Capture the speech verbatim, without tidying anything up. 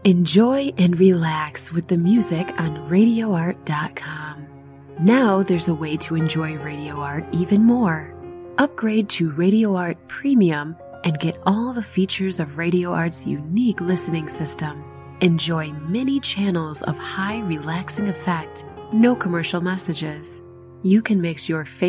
Enjoy and relax with the music on radio art dot com. Now there's a way to enjoy Radio Art even more. Upgrade to Radio Art Premium and get all the features of Radio Art's unique listening system. Enjoy many channels of high relaxing effect, no commercial messages. You can mix your favorite